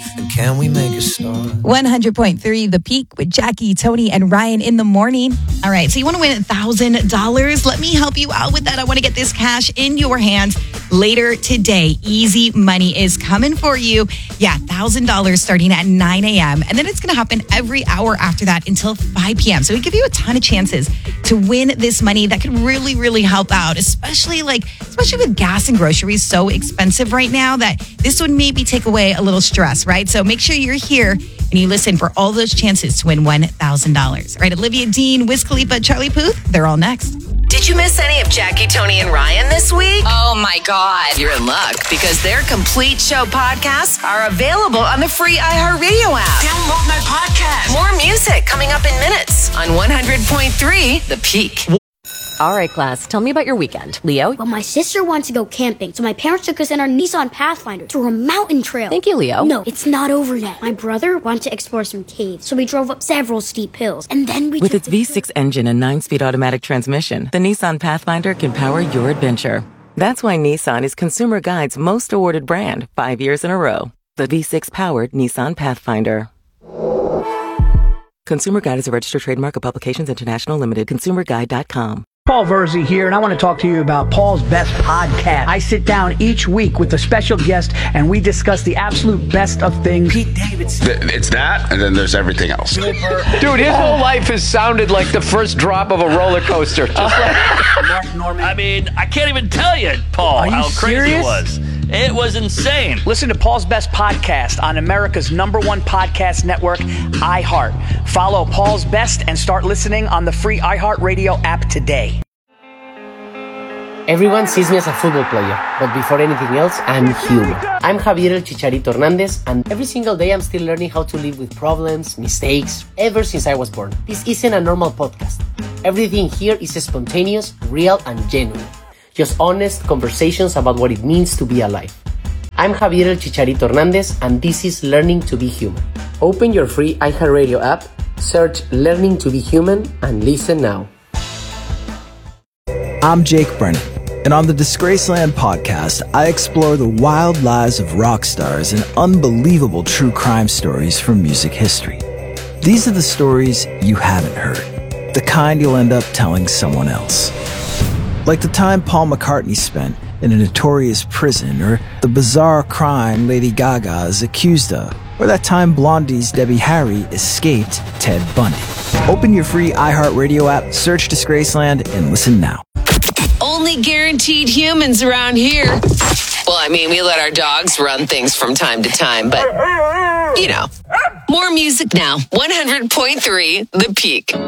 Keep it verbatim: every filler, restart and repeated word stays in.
And can we make a start? one hundred point three The Peak with Jackie, Tony, and Ryan in the morning. All right, so you want to win one thousand dollars? Let me help you out with that. I want to get this cash in your hands later today. Easy money is coming for you. Yeah, one thousand dollars starting at nine a.m. And then it's going to happen every hour after that until five p.m. So we give you a ton of chances to win this money that could really, really help out, especially like, especially with gas and groceries so expensive right now that this would maybe take away a little stress, right? So make sure you're here and you listen for all those chances to win one thousand dollars. All right, Olivia Dean, Wiz Khalifa, Charlie Puth, they're all next. Did you miss any of Jackie, Tony, and Ryan this week? Oh, my God. You're in luck because their complete show podcasts are available on the free iHeartRadio app. Download my podcast. More music coming up in minutes on one hundred point three The Peak. All right, class, tell me about your weekend. Leo? Well, my sister wants to go camping, so my parents took us in our Nissan Pathfinder through a mountain trail. Thank you, Leo. No, it's not over yet. My brother wanted to explore some caves, so we drove up several steep hills, and then we With took its the V six engine and nine-speed automatic transmission, the Nissan Pathfinder can power your adventure. That's why Nissan is Consumer Guide's most awarded brand five years in a row. The V six-powered Nissan Pathfinder. Consumer Guide is a registered trademark of Publications International Limited. consumer guide dot com. Paul Verzi here, and I want to talk to you about Paul's Best Podcast. I sit down each week with a special guest, and we discuss the absolute best of things. Pete Davidson. It's that, and then there's everything else. Dude, his whole life has sounded like the first drop of a roller coaster. Just like Mark Norman. I mean, I can't even tell you, Paul, Are you how crazy serious? it was. It was insane. Listen to Paul's Best Podcast on America's number one podcast network, iHeart. Follow Paul's Best and start listening on the free iHeartRadio app today. Everyone sees me as a football player, but before anything else, I'm human. I'm Javier El Chicharito Hernandez, and every single day I'm still learning how to live with problems, mistakes, ever since I was born. This isn't a normal podcast. Everything here is spontaneous, real, and genuine. Just honest conversations about what it means to be alive. I'm Javier El Chicharito Hernandez, and this is Learning to be Human. Open your free iHeartRadio app, search Learning to be Human, and listen now. I'm Jake Brennan, and on the Disgraceland podcast, I explore the wild lives of rock stars and unbelievable true crime stories from music history. These are the stories you haven't heard, the kind you'll end up telling someone else. Like the time Paul McCartney spent in a notorious prison, or the bizarre crime Lady Gaga is accused of, or that time Blondie's Debbie Harry escaped Ted Bundy. Open your free iHeartRadio app, search Disgraceland, and listen now. Only guaranteed humans around here. Well, I mean, we let our dogs run things from time to time, but, you know. More music now. one hundred point three The Peak.